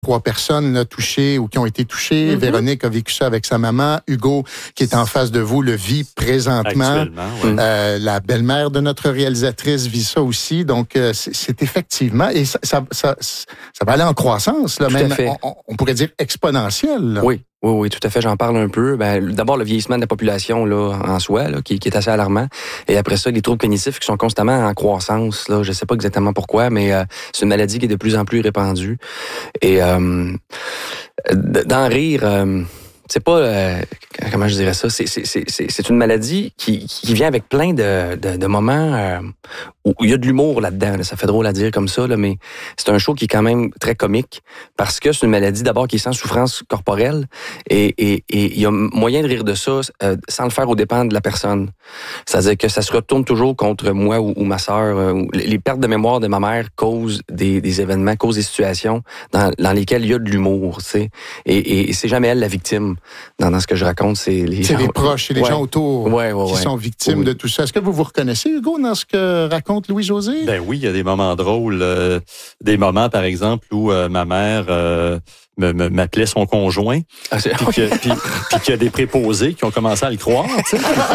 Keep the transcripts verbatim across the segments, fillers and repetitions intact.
trois personnes là, touchées ou qui ont été touchées. Mm-hmm. Véronique a vécu ça avec sa maman. Hugo, qui est en face de vous, le vit présentement. Actuellement, oui. Euh, la belle-mère de notre réalisatrice vit ça aussi. Donc, euh, c'est, c'est effectivement... Et ça, ça, ça, ça va aller en croissance, là, tout même, à fait. On, on pourrait dire exponentielle. Là. Oui. Oui, oui, tout à fait. J'en parle un peu. Ben, d'abord, le vieillissement de la population là, en soi, là, qui, qui est assez alarmant. Et après ça, les troubles cognitifs qui sont constamment en croissance. Là, je ne sais pas exactement pourquoi, mais euh, c'est une maladie qui est de plus en plus répandue. Et euh, d'en rire... Euh, c'est pas euh, comment je dirais ça, c'est c'est c'est c'est une maladie qui qui vient avec plein de de, de moments euh, où il y a de l'humour là-dedans. Là. Ça fait drôle à dire comme ça, là, mais c'est un show qui est quand même très comique parce que c'est une maladie d'abord qui est sans souffrance corporelle et et et il y a moyen de rire de ça euh, sans le faire aux dépens de la personne. C'est-à-dire que ça se retourne toujours contre moi ou, ou ma sœur. Euh, les pertes de mémoire de ma mère causent des des événements, causent des situations dans dans lesquelles il y a de l'humour, tu sais. Et, et, et c'est jamais elle la victime. Dans, dans ce que je raconte, c'est les c'est gens... les proches, c'est les ouais. gens autour ouais, ouais, qui ouais. sont victimes oui. de tout ça. Est-ce que vous vous reconnaissez, Hugo, dans ce que raconte Louis-José? Ben oui, il y a des moments drôles. Euh, des moments, par exemple, où euh, ma mère euh, me, me, m'appelait son conjoint, ah, puis, que, puis, puis qu'il y a des préposés qui ont commencé à le croire, tu sais,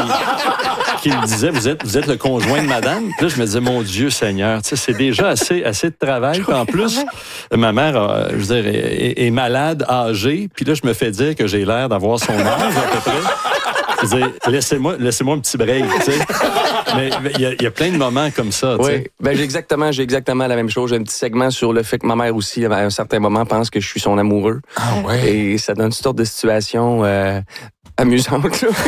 qui me disaient, vous êtes, vous êtes le conjoint de madame. Puis là, je me disais, mon Dieu Seigneur, tu sais, c'est déjà assez, assez de travail. Puis en plus, ma mère, euh, je veux dire, est, est malade, âgée. Puis là, je me fais dire que j'ai l'air d'avoir son âge, à peu près. Je veux dire, laissez-moi, laissez-moi un petit break, tu sais. Mais il y, y a plein de moments comme ça, tu sais. Oui, ben j'ai exactement, j'ai exactement la même chose. J'ai un petit segment sur le fait que ma mère aussi, à un certain moment, pense que je suis son amoureux. Ah ouais. Et ça donne une sorte de situation euh, amusante. Là.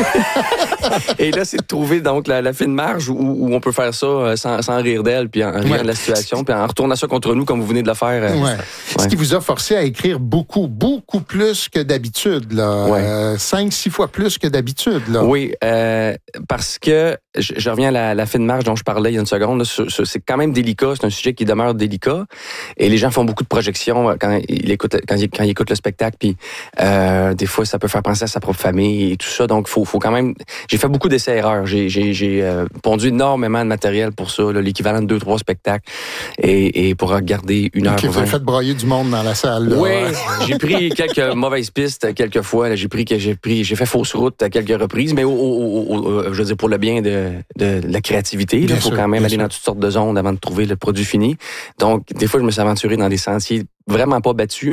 Et là, c'est de trouver donc la, la fine marge où, où on peut faire ça sans, sans rire d'elle, puis en riant ouais. de la situation, puis en retournant ça contre nous comme vous venez de le faire. Ouais. Ouais. Ce qui vous a forcé à écrire beaucoup, beaucoup plus que d'habitude, là. Ouais. Euh, cinq, six fois plus que d'habitude, là. Oui, euh, parce que je, je reviens à la, la fine marge dont je parlais il y a une seconde. Là, sur, sur, c'est quand même délicat, c'est un sujet qui demeure délicat, et les gens font beaucoup de projections quand ils écoutent, quand ils, quand ils écoutent le spectacle, puis euh, des fois ça peut faire penser à sa propre famille et tout ça. Donc faut, faut quand même. J'ai fait beaucoup d'essais-erreurs. J'ai, j'ai, j'ai euh, pondu énormément de matériel pour ça, là, l'équivalent de deux, trois spectacles, et, et pour regarder une heure. Qui vingt. a fait broyer du monde dans la salle. Là. Oui, j'ai pris quelques mauvaises pistes quelques fois. Là, j'ai pris, j'ai pris, j'ai fait fausse route à quelques reprises, mais au, au, au, au, je veux dire pour le bien de, de, de la créativité. Il faut quand même aller sûr. Dans toutes sortes de zones avant de trouver le produit fini. Donc, des fois, je me suis aventuré dans des sentiers vraiment pas battus.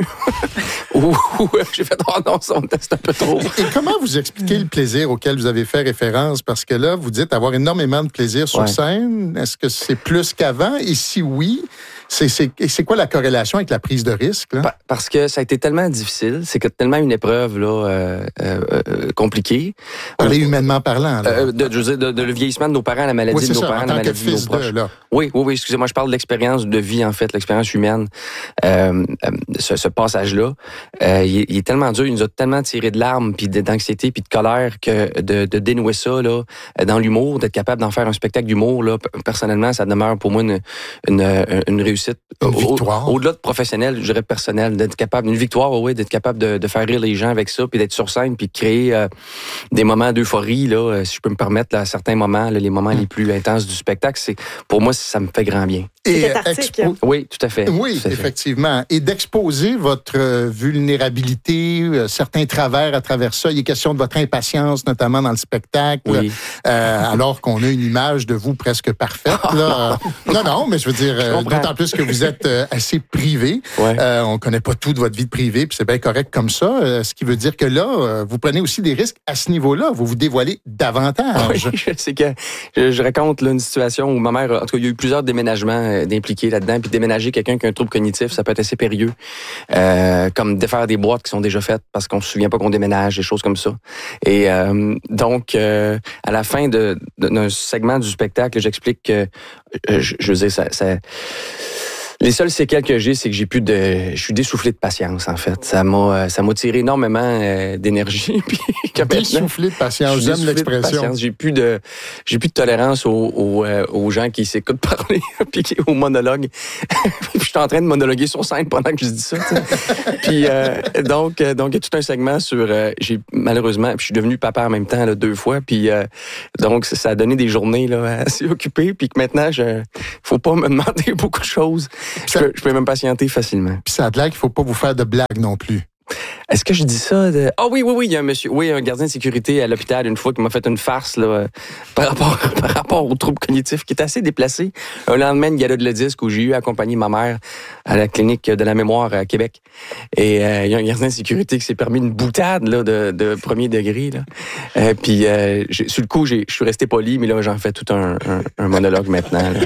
Ou j'ai fait oh non, ça me teste un peu trop. Et comment vous expliquez le plaisir auquel vous avez fait référence? Parce que là, vous dites avoir énormément de plaisir sur ouais. scène. Est-ce que c'est plus qu'avant? Et si oui, c'est, c'est, c'est quoi la corrélation avec la prise de risque? Là? Parce que ça a été tellement difficile, c'est que tellement une épreuve là, euh, euh, compliquée. Parler humainement parlant. Là. Euh, de, je veux dire, de, de le vieillissement de nos parents, la maladie oui, de nos ça, parents, la maladie de nos proches. De, oui, oui, oui, excusez-moi, je parle de l'expérience de vie, en fait, l'expérience humaine. Euh, ce, ce passage-là, euh, il, il est tellement dur, il nous a tellement tiré de larmes, puis d'anxiété, puis de colère, que de, de dénouer ça là, dans l'humour, d'être capable d'en faire un spectacle d'humour, là, personnellement, ça demeure pour moi une, une, une réussite. Une victoire. Au, au-delà de professionnel, je dirais personnel, d'être capable, une victoire, oui, d'être capable de, de faire rire les gens avec ça, puis d'être sur scène, puis de créer euh, des moments d'euphorie, là, si je peux me permettre, là, à certains moments, là, les moments mmh. les plus intenses du spectacle, c'est pour moi, ça me fait grand bien. Et expo- oui, tout à fait. Oui, tout à effectivement. Fait. Et d'exposer votre euh, vulnérabilité, euh, certains travers à travers ça. Il est question de votre impatience, notamment dans le spectacle, oui. euh, alors qu'on a une image de vous presque parfaite. Là. non, non, mais je veux dire, euh, d'autant plus que vous êtes euh, assez privé. Ouais. Euh, on connaît pas tout de votre vie de privé, puis c'est bien correct comme ça. Euh, ce qui veut dire que là, euh, vous prenez aussi des risques à ce niveau-là. Vous vous dévoilez davantage. Oui, c'est que je, je raconte là, une situation où ma mère, en tout cas, il y a eu plusieurs déménagements d'impliquer là-dedans, puis déménager quelqu'un qui a un trouble cognitif, ça peut être assez périlleux. Euh, comme défaire des boîtes qui sont déjà faites parce qu'on se souvient pas qu'on déménage, des choses comme ça. Et euh, donc, euh, à la fin de, de, d'un segment du spectacle, j'explique que, euh, je, je veux dire, ça... ça les seules séquelles que j'ai, c'est que j'ai plus de, je suis dessoufflé de patience en fait. Ça m'a, ça m'a tiré énormément euh, d'énergie. Puis dessoufflé de patience, j'aime l'expression. De j'ai plus de, j'ai plus de tolérance aux, aux, euh, aux gens qui s'écoutent parler, puis aux monologues. Puis je suis en train de monologuer sur scène pendant que je dis ça. Puis euh, donc, euh, donc il y a tout un segment sur, euh, j'ai malheureusement, puis je suis devenu papa en même temps là, deux fois. Puis euh, donc ça a donné des journées là assez occupées. Puis que maintenant, je, faut pas me demander beaucoup de choses. je, peux, je peux même patienter facilement. Puis ça a l'air qu'il ne faut pas vous faire de blagues non plus. Est-ce que je dis ça? De... Ah oui, oui, oui, il y a un monsieur, oui, un gardien de sécurité à l'hôpital une fois qui m'a fait une farce là, par rapport, par rapport aux troubles cognitifs qui est assez déplacé. Un lendemain de gala de le disque où j'ai eu accompagné ma mère à la clinique de la mémoire à Québec. Et euh, il y a un gardien de sécurité qui s'est permis une boutade là, de, de premier degré. Là. Euh, puis euh, sur le coup, j'ai, je suis resté poli, mais là, j'en fais tout un, un, un monologue maintenant. Là.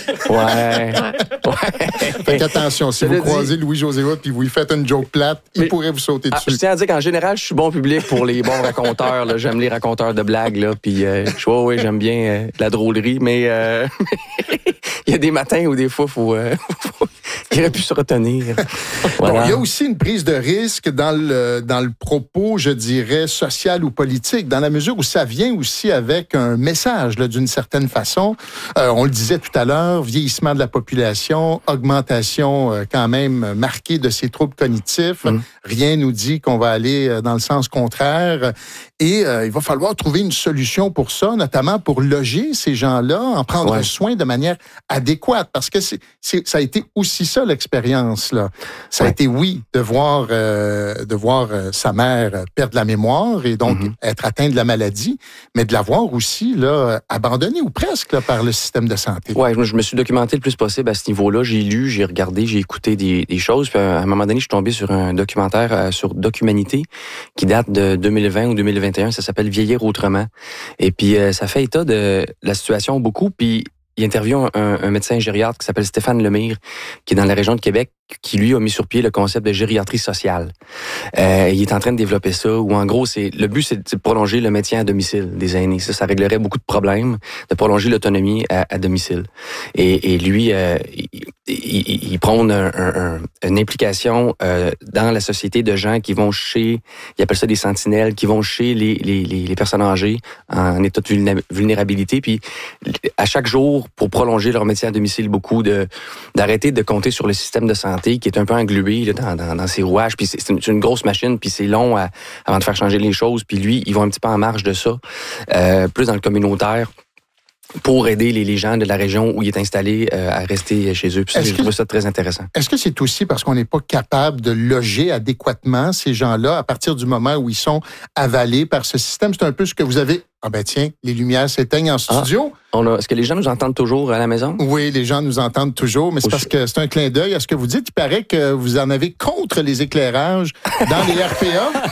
Ouais. ouais. Fait attention, si je vous croisez dit... Louis-José Hood puis vous lui faites une joke plate, il mais... pourrait vous sauter dessus. Ah, je tiens à dire qu'en général, je suis bon public pour les bons raconteurs. Là. J'aime les raconteurs de blagues. Là, puis, euh, je vois, oui, j'aime bien euh, la drôlerie. Mais euh, il y a des matins où des fois, il faut, euh, faut, il aurait pu se retenir. Voilà. Bon, il y a aussi une prise de risque dans le, dans le propos, je dirais, social ou politique, dans la mesure où ça vient aussi avec un message, là, d'une certaine façon. Euh, on le disait tout à l'heure, vieillissement de la population, augmentation euh, quand même marquée de ces troubles cognitifs. Mmh. Rien nous dit qu'on va aller dans le sens contraire. Et euh, il va falloir trouver une solution pour ça, notamment pour loger ces gens-là, en prendre ouais. soin de manière adéquate. Parce que c'est, c'est, ça a été aussi ça, l'expérience. Là. Ça ouais. a été, oui, de voir, euh, de voir euh, sa mère perdre la mémoire et donc mm-hmm. être atteinte de la maladie, mais de la voir aussi là, abandonnée ou presque là, par le système de santé. Oui, je me suis documenté le plus possible à ce niveau-là. J'ai lu, j'ai regardé, j'ai écouté des, des choses. Puis à un moment donné, je suis tombé sur un documentaire euh, sur Documanité qui date de deux mille vingt ou deux mille vingt et un. Ça s'appelle Vieillir autrement. Et puis, euh, ça fait état de la situation beaucoup. Puis, il interviewe un, un médecin gériatre qui s'appelle Stéphane Lemire, qui est dans la région de Québec, qui lui a mis sur pied le concept de gériatrie sociale. Euh, il est en train de développer ça, où en gros, c'est le but, c'est de prolonger le maintien à domicile des aînés. Ça, ça réglerait beaucoup de problèmes, de prolonger l'autonomie à, à domicile. Et, et lui, euh, il, il, il prône un, un, une implication euh, dans la société de gens qui vont chez, il appelle ça des sentinelles, qui vont chez les, les, les, les personnes âgées en état de vulnérabilité, puis à chaque jour, pour prolonger leur maintien à domicile, beaucoup de d'arrêter de compter sur le système de santé qui est un peu englué là, dans, dans, dans ses rouages. Puis c'est, c'est, une, c'est une grosse machine, puis c'est long à, avant de faire changer les choses. Puis lui, ils vont un petit peu en marge de ça, euh, plus dans le communautaire, pour aider les, les gens de la région où il est installé euh, à rester chez eux. Puis ça, je trouve ça très intéressant. Est-ce que c'est aussi parce qu'on n'est pas capable de loger adéquatement ces gens-là à partir du moment où ils sont avalés par ce système? C'est un peu ce que vous avez... Ah ben tiens, les lumières s'éteignent en studio. Ah, on a... Est-ce que les gens nous entendent toujours à la maison? Oui, les gens nous entendent toujours, mais c'est parce que c'est un clin d'œil à ce que vous dites. Il paraît que vous en avez contre les éclairages dans les R P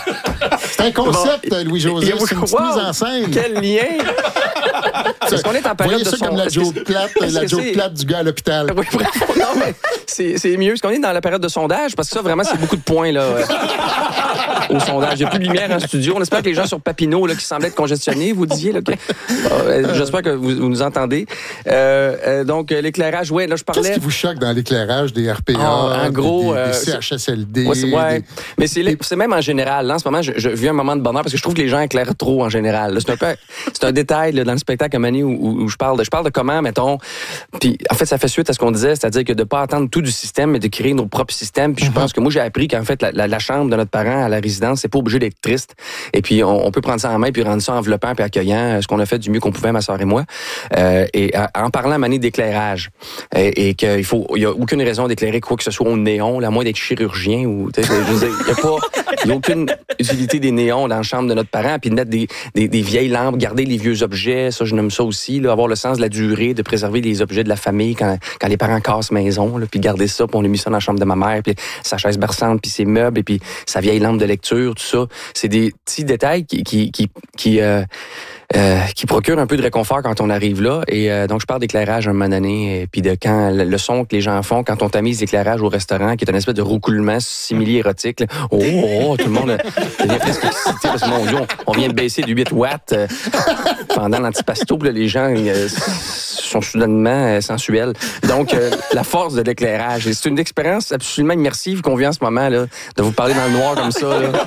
A. C'est un concept, bon, Louis-José, c'est une petite wow, mise en scène. Quel lien! Est-ce qu'on est en période de ça son... comme la joke plate, la joke plate du gars à l'hôpital. Oui, bravo. Non, mais c'est, c'est mieux. Est-ce qu'on est dans la période de sondage? Parce que ça, vraiment, c'est beaucoup de points là, au sondage. Il n'y a plus de lumière en studio. On espère que les gens sur Papineau, là, qui semblaient être congestionnés, vous disiez, là, que... euh, j'espère que vous, vous nous entendez. Euh, euh, donc, l'éclairage, oui, là, je parlais... Qu'est-ce qui vous choque dans l'éclairage des R P A, oh, en gros, des, des, des euh, C H S L D? Ouais, c'est, ouais. Des... mais c'est, les, c'est même en général. Là, en ce moment, je, je vis un moment de bonheur parce que je trouve que les gens éclairent trop en général. Là, c'est un peu, c'est un détail là, dans le spectacle à Mané où, où, où je parle de, je parle de comment, mettons, puis en fait, ça fait suite à ce qu'on disait, c'est-à-dire que de pas attendre tout du système, mais de créer nos propres systèmes. Puis je mm-hmm. pense que moi, j'ai appris qu'en fait, la, la, la chambre de notre parent à la résidence, c'est pas obligé d'être triste. Et puis, on, on peut prendre ça en main puis rendre ça enveloppant puis accueillant, ce qu'on a fait du mieux qu'on pouvait, ma soeur et moi. Euh, et en parlant à Mané d'éclairage, et, et qu'il faut, il y a aucune raison d'éclairer quoi que ce soit au néon, là, à moins d'être chirurgien ou, tu sais, je veux dire, il y a pas, il y a aucune utilité des néons dans la chambre de notre parent, puis de mettre des, des, des vieilles lampes, garder les vieux objets, ça, je nomme ça aussi, là, avoir le sens de la durée, de préserver les objets de la famille quand, quand les parents cassent maison, là, puis garder ça, puis on a mis ça dans la chambre de ma mère, puis sa chaise berçante, puis ses meubles, et puis sa vieille lampe de lecture, tout ça. C'est des petits détails qui, qui, qui, qui euh, Euh, qui procure un peu de réconfort quand on arrive là. Et euh, donc, je parle d'éclairage à un moment donné, et puis de quand le son que les gens font quand on tamise l'éclairage au restaurant, qui est une espèce de roucoulement simili-érotique. Là. Oh, oh, oh, tout le monde devient presque excité parce que, mon Dieu, on, on vient de baisser de huit watts euh, pendant l'antipasto, puis là, les gens euh, sont soudainement euh, sensuels. Donc, euh, la force de l'éclairage. Et c'est une expérience absolument immersive qu'on vit en ce moment, là, de vous parler dans le noir comme ça. Là.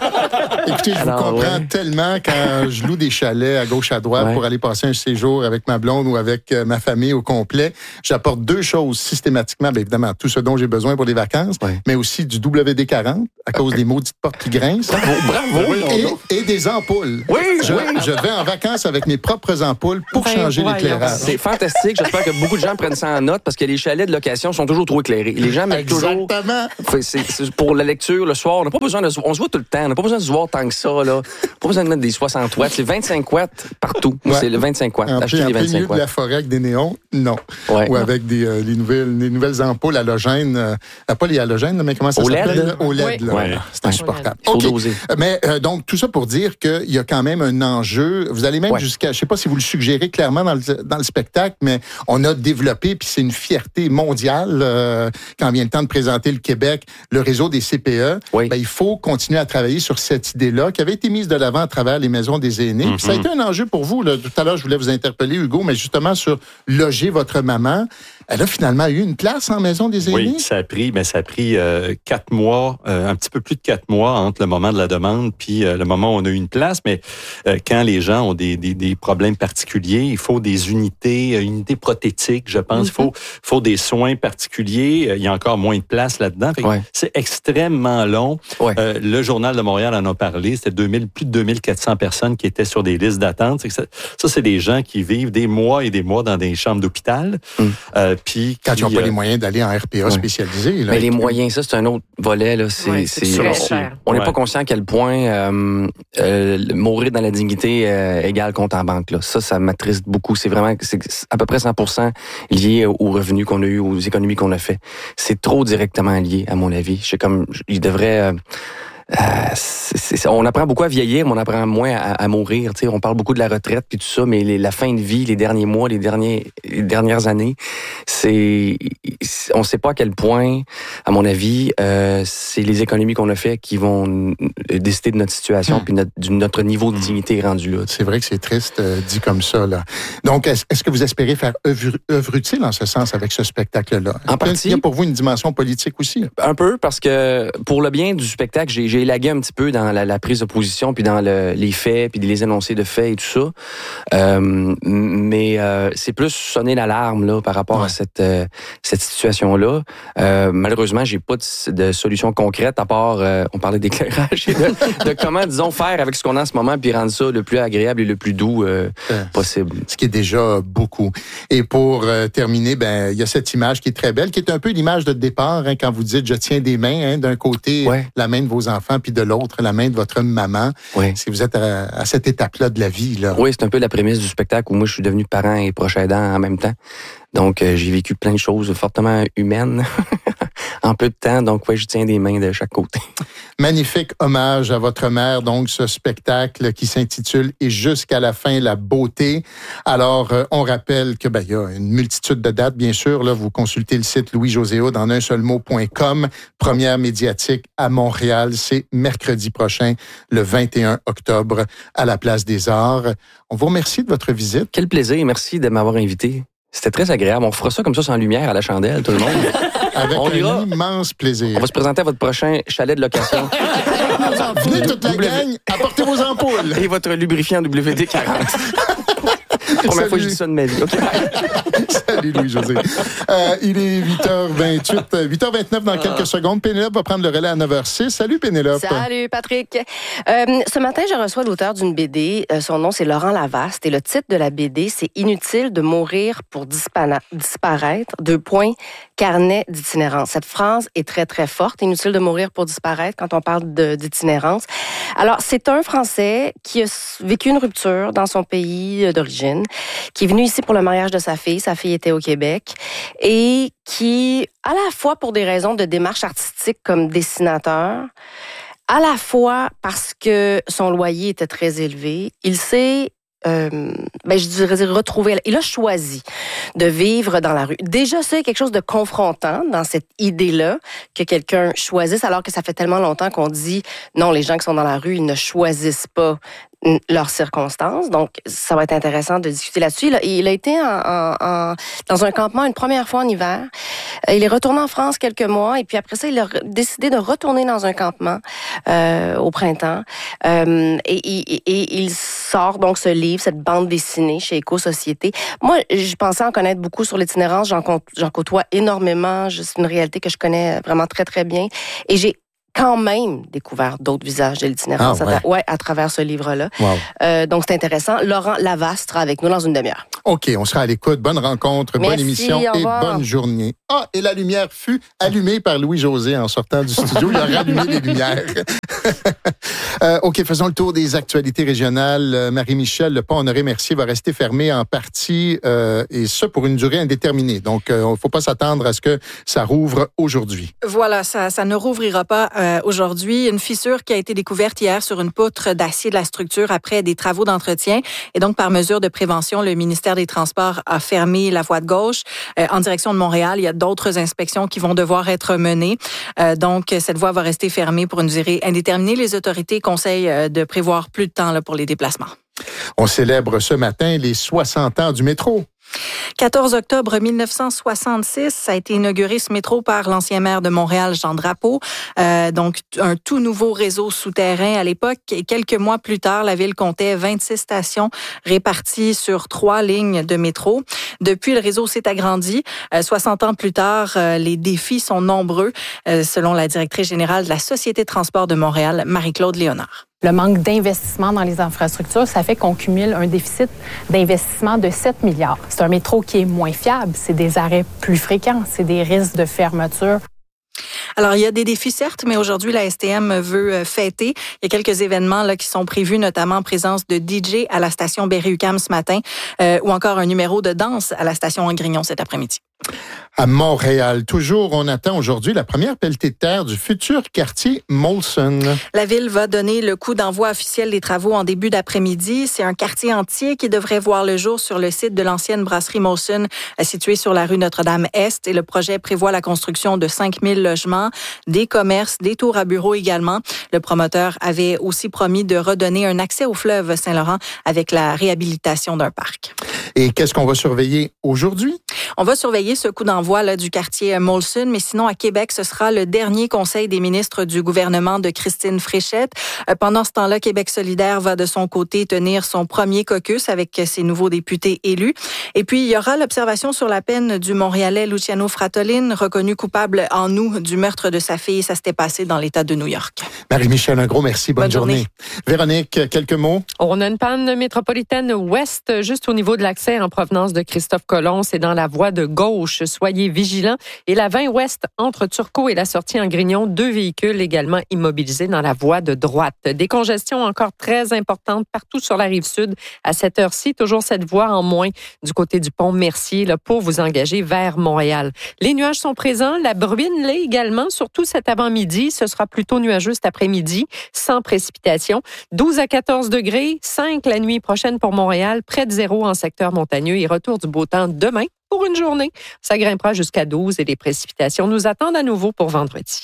Écoutez, je Alors, vous comprends ouais. tellement quand je loue des chalets à gauche, à droite ouais. pour aller passer un séjour avec ma blonde ou avec euh, ma famille au complet. J'apporte deux choses systématiquement. Bien évidemment, tout ce dont j'ai besoin pour les vacances, ouais. mais aussi du W D quarante à cause des maudites portes qui grincent. Bravo, bravo. Et, et des ampoules. Oui, je, oui. je vais en vacances avec mes propres ampoules pour ben, changer ouais, l'éclairage. C'est fantastique. J'espère que beaucoup de gens prennent ça en note parce que les chalets de location sont toujours trop éclairés. Les gens mettent Exactement. toujours... C'est, c'est pour la lecture le soir. On n'a pas besoin de... On se voit tout le temps. On n'a pas besoin de se voir tant que ça. Là. Pas besoin de mettre des soixante watts. C'est vingt-cinq watts partout. Ouais. C'est le vingt-cinq watts. En Achetez plein, les vingt-cinq milieu watts. de la forêt avec des néons, non. Ouais. Ou avec des, euh, les, nouvelles, les nouvelles ampoules halogènes. Euh, pas les halogènes, mais comment ça O s'appelle? L E D. O L E D. Là. Ouais. C'est insupportable. Il faut okay. doser. Mais euh, donc, tout ça pour dire qu'il y a quand même un enjeu. Vous allez même ouais. jusqu'à, je ne sais pas si vous le suggérez clairement dans le, dans le spectacle, mais on a développé, puis c'est une fierté mondiale, euh, quand vient le temps de présenter le Québec, le réseau des C P E. Oui. Ben, il faut continuer à travailler sur cette idée-là qui avait été mise de l'avant à travers les maisons des aînés. Mm-hmm. Ça a été un enjeu pour vous. Là. Tout à l'heure, je voulais vous interpeller, Hugo, mais justement sur loger votre maman. Elle a finalement eu une place en maison des aînés? Oui, ça a pris, mais ça a pris euh, quatre mois, euh, un petit peu plus de quatre mois entre le moment de la demande puis euh, le moment où on a eu une place. Mais euh, quand les gens ont des, des, des problèmes particuliers, il faut des unités, euh, unités prothétiques, je pense. Mm-hmm. Il faut, faut des soins particuliers. Euh, il y a encore moins de place là-dedans. Fait ouais. C'est extrêmement long. Ouais. Euh, le Journal de Montréal en a parlé. C'était deux mille, plus de deux mille quatre cents personnes qui étaient sur des listes d'attente. Ça, ça, c'est des gens qui vivent des mois et des mois dans des chambres d'hôpital. Mm. Euh, Puis, quand ils n'ont pas euh, les moyens d'aller en R P A ouais. spécialisé. Là, mais les moyens, ça, c'est un autre volet. Là. C'est, ouais, c'est c'est, c'est on n'est ouais. pas conscient à quel point euh, euh, mourir dans la dignité euh, égale compte en banque. Là. Ça, ça m'attriste beaucoup. C'est vraiment c'est à peu près cent pour cent lié aux revenus qu'on a eu, aux économies qu'on a fait. C'est trop directement lié, à mon avis. Je sais comme, il devrait... Euh, Euh, c'est, c'est, on apprend beaucoup à vieillir, mais on apprend moins à, à mourir. T'sais. On parle beaucoup de la retraite puis tout ça, mais les, la fin de vie, les derniers mois, les, derniers, les dernières années, c'est, c'est, on ne sait pas à quel point, à mon avis, euh, c'est les économies qu'on a fait qui vont décider de notre situation mmh. puis notre, de notre niveau de dignité rendu là. C'est vrai que c'est triste euh, dit comme ça. Là. Donc, est-ce, est-ce que vous espérez faire œuvre, œuvre utile en ce sens avec ce spectacle-là? En partie. Il y a pour vous une dimension politique aussi? Un peu, parce que pour le bien du spectacle, j'ai, j'ai élagué un petit peu dans la, la prise de position, puis dans le, les faits, puis les énoncés de faits et tout ça. Euh, mais euh, c'est plus sonner l'alarme là, par rapport ouais. à cette, euh, cette situation-là. Euh, malheureusement, j'ai pas de, de solution concrète à part, euh, on parlait d'éclairage, et de, de comment, disons, faire avec ce qu'on a en ce moment, puis rendre ça le plus agréable et le plus doux euh, euh, possible. Ce qui est déjà beaucoup. Et pour euh, terminer, ben il y a cette image qui est très belle, qui est un peu l'image de départ, hein, quand vous dites « je tiens des mains hein, », d'un côté, ouais. la main de vos enfants, puis de l'autre, la main de votre maman. Oui. Si vous êtes à, à cette étape-là de la vie. Là. Oui, c'est un peu la prémisse du spectacle où moi, je suis devenu parent et proche aidant en même temps. Donc, euh, j'ai vécu plein de choses fortement humaines en peu de temps. Donc, oui, je tiens des mains de chaque côté. Magnifique hommage à votre mère. Donc, ce spectacle qui s'intitule « Et jusqu'à la fin, la beauté ». Alors, euh, on rappelle que ben, il y a une multitude de dates, bien sûr. Là, vous consultez le site louis josé hood en un seul mot point com. Première médiatique à Montréal. C'est mercredi prochain, le vingt et un octobre, à la Place des Arts. On vous remercie de votre visite. Quel plaisir. Merci de m'avoir invité. C'était très agréable. On fera ça comme ça sans lumière à la chandelle, tout le monde. Avec on un ira. Immense plaisir. On va se présenter à votre prochain chalet de location. Venez toute la gang, apportez vos ampoules. Et votre lubrifiant W D quarante. Première fois que je dis ça de ma vie. Okay. Salut Louis-José. Euh, il est huit heures vingt-huit, huit heures vingt-neuf dans quelques secondes. Pénélope va prendre le relais à neuf heures six. Salut Pénélope. Salut Patrick. Euh, ce matin, je reçois l'auteur d'une B D. Euh, son nom, c'est Laurent Lavaste. Et le titre de la B D, c'est « Inutile de mourir pour dispana- disparaître ». Deux points, carnet d'itinérance. Cette phrase est très, très forte. Inutile de mourir pour disparaître quand on parle de, d'itinérance. Alors, c'est un Français qui a vécu une rupture dans son pays d'origine, qui est venu ici pour le mariage de sa fille. Sa fille était au Québec. Et qui, à la fois pour des raisons de démarche artistique comme dessinateur, à la fois parce que son loyer était très élevé, il s'est Euh, ben je dirais retrouver. Il a choisi de vivre dans la rue. Déjà, c'est quelque chose de confrontant dans cette idée-là que quelqu'un choisisse, alors que ça fait tellement longtemps qu'on dit non, les gens qui sont dans la rue, ils ne choisissent pas leurs circonstances. Donc, ça va être intéressant de discuter là-dessus. Il a, il a été en, en, en, dans un campement une première fois en hiver. Il est retourné en France quelques mois et puis après ça, il a décidé de retourner dans un campement euh, au printemps. Euh, et, et, et il sort donc ce livre, cette bande dessinée chez Éco-Société. Moi, je pensais en connaître beaucoup sur l'itinérance. J'en, j'en côtoie énormément. C'est une réalité que je connais vraiment très, très bien. Et j'ai quand même découvert d'autres visages de l'itinérance ah, ouais. À, ouais, à travers ce livre-là. Wow. Euh, donc, c'est intéressant. Laurent Lavaste sera avec nous dans une demi-heure. OK, on sera à l'écoute. Bonne rencontre, Merci, bonne émission et bonne journée. Ah, et la lumière fut allumée par Louis-José en sortant du studio. Il a rallumé les lumières. euh, OK, faisons le tour des actualités régionales. Euh, Marie-Michel, le pont Honoré-Mercier va rester fermé en partie, euh, et ce, pour une durée indéterminée. Donc, il euh, ne faut pas s'attendre à ce que ça rouvre aujourd'hui. Voilà, ça, ça ne rouvrira pas euh, aujourd'hui. Une fissure qui a été découverte hier sur une poutre d'acier de la structure après des travaux d'entretien. Et donc, par mesure de prévention, le ministère des Transports a fermé la voie de gauche euh, en direction de Montréal. Il y a d'autres inspections qui vont devoir être menées. Euh, donc, cette voie va rester fermée pour une durée indéterminée. Les autorités conseillent euh, de prévoir plus de temps là, pour les déplacements. On célèbre ce matin les soixante ans du métro. quatorze octobre mille neuf cent soixante-six, ça a été inauguré ce métro par l'ancien maire de Montréal, Jean Drapeau. Euh, donc, un tout nouveau réseau souterrain à l'époque. Et quelques mois plus tard, la ville comptait vingt-six stations réparties sur trois lignes de métro. Depuis, le réseau s'est agrandi. Euh, soixante ans plus tard, euh, les défis sont nombreux, euh, selon la directrice générale de la Société de transport de Montréal, Marie-Claude Léonard. Le manque d'investissement dans les infrastructures, ça fait qu'on cumule un déficit d'investissement de sept milliards. C'est un métro qui est moins fiable, c'est des arrêts plus fréquents, c'est des risques de fermeture. Alors, il y a des défis, certes, mais aujourd'hui, la S T M veut fêter. Il y a quelques événements là qui sont prévus, notamment en présence de D J à la station Berry-UQAM ce matin, euh, ou encore un numéro de danse à la station Angrignon cet après-midi. À Montréal, toujours, on attend aujourd'hui la première pelletée de terre du futur quartier Molson. La ville va donner le coup d'envoi officiel des travaux en début d'après-midi. C'est un quartier entier qui devrait voir le jour sur le site de l'ancienne brasserie Molson, située sur la rue Notre-Dame-Est. Et le projet prévoit la construction de cinq mille logements, des commerces, des tours à bureaux également. Le promoteur avait aussi promis de redonner un accès au fleuve Saint-Laurent avec la réhabilitation d'un parc. Et qu'est-ce qu'on va surveiller aujourd'hui? On va surveiller ce coup d'envoi là, du quartier Molson, mais sinon à Québec, ce sera le dernier conseil des ministres du gouvernement de Christine Fréchette. Euh, pendant ce temps-là, Québec solidaire va de son côté tenir son premier caucus avec ses nouveaux députés élus. Et puis, il y aura l'observation sur la peine du Montréalais Luciano Fratolin, reconnu coupable en août du meurtre de sa fille. Ça s'était passé dans l'État de New York. Marie-Michel, un gros merci. Bonne, Bonne journée. journée. Véronique, quelques mots? On a une panne métropolitaine ouest, juste au niveau de l'accès en provenance de Christophe-Colomb. C'est dans la voie de gauche. Soyez vigilants. Et la vingt ouest, entre Turcot et la sortie Angrignon, deux véhicules également immobilisés dans la voie de droite. Des congestions encore très importantes partout sur la rive sud à cette heure-ci. Toujours cette voie en moins du côté du pont Mercier là, pour vous engager vers Montréal. Les nuages sont présents. La bruine l'est également, surtout cet avant-midi. Ce sera plutôt nuageux cet après-midi, sans précipitation. douze à quatorze degrés, cinq la nuit prochaine pour Montréal, près de zéro en secteur montagneux et retour du beau temps demain pour une journée. Ça grimpera jusqu'à douze et les précipitations nous attendent à nouveau pour vendredi.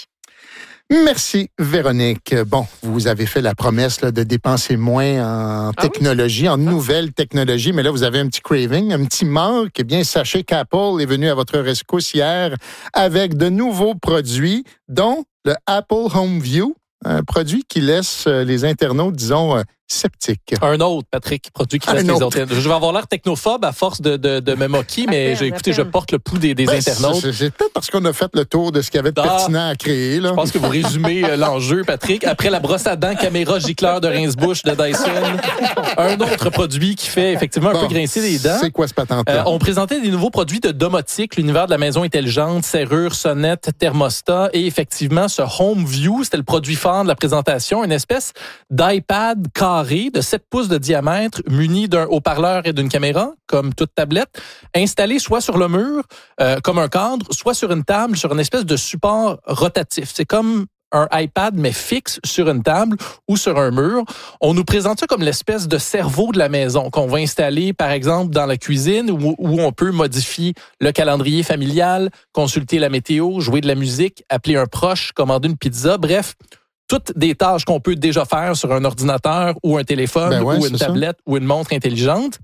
Merci, Véronique. Bon, vous avez fait la promesse là, de dépenser moins en technologie, ah oui? en nouvelles technologies, mais là, vous avez un petit craving, un petit manque. Eh bien, sachez qu'Apple est venu à votre rescousse hier avec de nouveaux produits, dont le Apple Home View, un produit qui laisse les internautes, disons, sceptiques. Un autre, Patrick, produit qui laisse les internautes. Je vais avoir l'air technophobe à force de, de, de me moquer, mais j'ai, écoutez, je porte le pouls des, des ben, internautes. C'est, c'est peut-être parce qu'on a fait le tour de ce qu'il y avait de ah, pertinent à créer. Là. Je pense que vous résumez l'enjeu, Patrick. Après la brosse à dents caméra gicleur de Rince-Bouche de Dyson, un autre produit qui fait effectivement un bon, peu grincer les dents. C'est quoi ce patente-là? Euh, on présentait des nouveaux produits de domotique, l'univers de la maison intelligente, serrure, sonnette, thermostat et effectivement ce Home View, c'était le produit phare de la présentation, une espèce d'iPad carré de sept pouces de diamètre, muni d'un haut-parleur et d'une caméra, comme toute tablette, installé soit sur le mur, euh, comme un cadre, soit sur une table, sur une espèce de support rotatif. C'est comme un iPad, mais fixe sur une table ou sur un mur. On nous présente ça comme l'espèce de cerveau de la maison qu'on va installer, par exemple, dans la cuisine où, où on peut modifier le calendrier familial, consulter la météo, jouer de la musique, appeler un proche, commander une pizza, bref, toutes des tâches qu'on peut déjà faire sur un ordinateur ou un téléphone ben ouais, ou une tablette ça. ou une montre intelligente.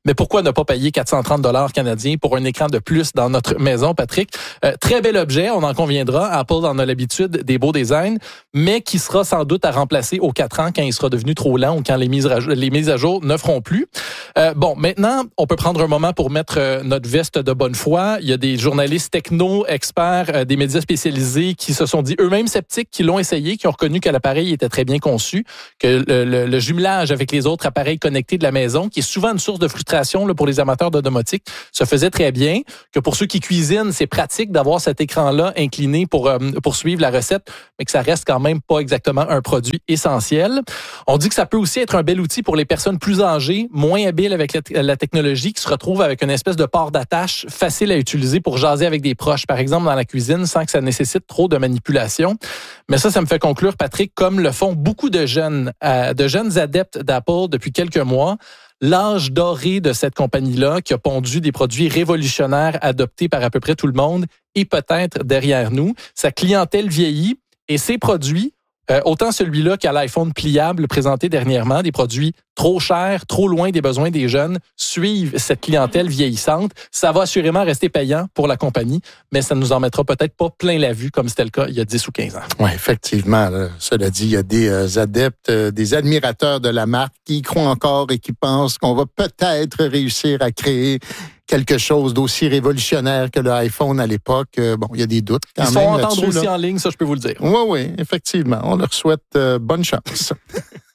Mais pourquoi ne pas payer quatre cent trente dollars canadiens pour un écran de plus dans notre maison, Patrick? Euh, très bel objet, on en conviendra. Apple en a l'habitude des beaux designs, mais qui sera sans doute à remplacer aux quatre ans quand il sera devenu trop lent ou quand les mises à, les mises à jour ne feront plus. Euh, bon, maintenant, on peut prendre un moment pour mettre euh, notre veste de bonne foi. Il y a des journalistes techno, experts, euh, des médias spécialisés qui se sont dit eux-mêmes sceptiques, qui l'ont essayé, qui ont reconnu que l'appareil était très bien conçu, que le, le, le jumelage avec les autres appareils connectés de la maison, qui est souvent une source de frustration là, pour les amateurs de domotique, se faisait très bien, que pour ceux qui cuisinent, c'est pratique d'avoir cet écran-là incliné pour, euh, pour suivre la recette, mais que ça reste quand même pas exactement un produit essentiel. On dit que ça peut aussi être un bel outil pour les personnes plus âgées, moins habiles avec la, la technologie, qui se retrouvent avec une espèce de port d'attache facile à utiliser pour jaser avec des proches, par exemple dans la cuisine, sans que ça nécessite trop de manipulation. Mais ça, ça me fait conclure, Patrick, comme le font beaucoup de jeunes, euh, de jeunes adeptes d'Apple depuis quelques mois, l'âge doré de cette compagnie-là, qui a pondu des produits révolutionnaires adoptés par à peu près tout le monde, est peut-être derrière nous. Sa clientèle vieillit et ses produits, euh, autant celui-là qu'à l'iPhone pliable présenté dernièrement, des produits trop chers, trop loin des besoins des jeunes, suivent cette clientèle vieillissante. Ça va assurément rester payant pour la compagnie, mais ça ne nous en mettra peut-être pas plein la vue comme c'était le cas il y a dix ou quinze ans. Oui, effectivement. Là, cela dit, il y a des euh, adeptes, euh, des admirateurs de la marque qui y croient encore et qui pensent qu'on va peut-être réussir à créer quelque chose d'aussi révolutionnaire que le iPhone à l'époque. Euh, bon, il y a des doutes quand Ils même. Ils se font entendre aussi là. en ligne, ça je peux vous le dire. Oui, oui, effectivement. On leur souhaite euh, bonne chance.